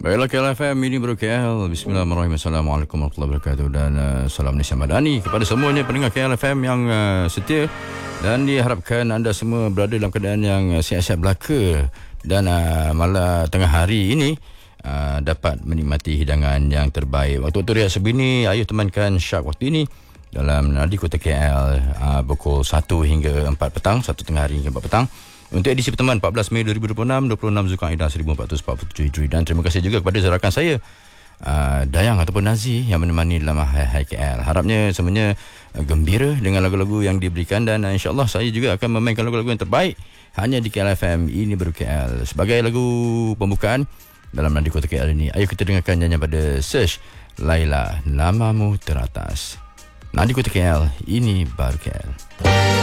Baiklah, KLFM ini baru KL. Bismillahirrahmanirrahim. Assalamualaikum warahmatullahi wabarakatuh. Dan salam Malaysia Madani kepada semuanya pendengar KLFM yang setia. Dan diharapkan anda semua berada dalam keadaan yang sihat-sihat belaka. Dan malam tengah hari ini dapat menikmati hidangan yang terbaik. Waktu-waktu rehat sebegini, ayo temankan Syak waktu ini dalam Nadi Kota KL pukul 1 hingga 4 petang, 1 tengah hari hingga 4 petang. Untuk edisi pertemuan 14 Mei 2026, 26 Zulkaidah 1447 Hijri. Dan terima kasih juga kepada rakan saya Dayang ataupun Nazi yang menemani dalam Hai KL. Harapnya semuanya gembira dengan lagu-lagu yang diberikan. Dan insyaAllah saya juga akan memainkan lagu-lagu yang terbaik hanya di KLFM ini baru KL. Sebagai lagu pembukaan dalam Nadi Kota KL ini, ayo kita dengarkan nyanyian pada Search Laila Namamu Teratas. Nadi Kota KL ini baru KL.